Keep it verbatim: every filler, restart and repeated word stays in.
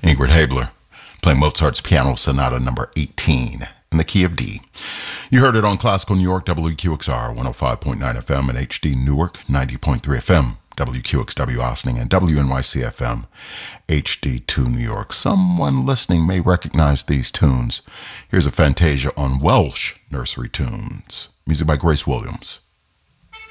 Ingrid Habler, playing Mozart's Piano Sonata number eighteen in the key of D. You heard it on Classical New York, W Q X R, one oh five point nine F M, and H D Newark, ninety point three F M, W Q X W Ossining, and W N Y C F M, H D two New York. Someone listening may recognize these tunes. Here's a Fantasia on Welsh nursery tunes. Music by Grace Williams.